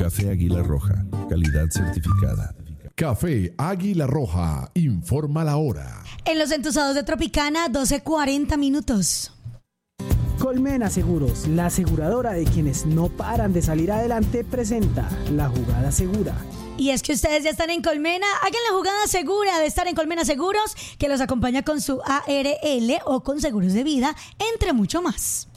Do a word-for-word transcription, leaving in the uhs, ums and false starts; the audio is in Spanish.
Café Águila Roja, calidad certificada. Café Águila Roja, informa la hora. En los entusados de Tropicana, doce cuarenta minutos. Colmena Seguros, la aseguradora de quienes no paran de salir adelante, presenta La Jugada Segura. Y es que ustedes ya están en Colmena, hagan la jugada segura de estar en Colmena Seguros, que los acompaña con su A R L o con seguros de vida, entre mucho más.